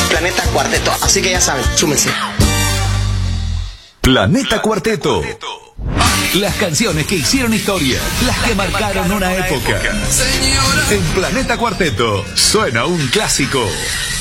Planeta Cuarteto. Así que ya saben, súmense. Planeta Cuarteto. Las canciones que hicieron historia, las que marcaron una época. En Planeta Cuarteto suena un clásico.